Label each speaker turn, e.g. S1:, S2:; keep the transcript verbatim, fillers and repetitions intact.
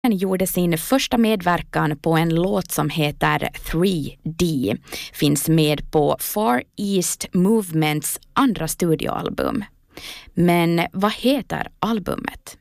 S1: Han gjorde sin första medverkan på en låt som heter tre D. Finns med på Far East Movements andra studioalbum. Men vad heter albumet?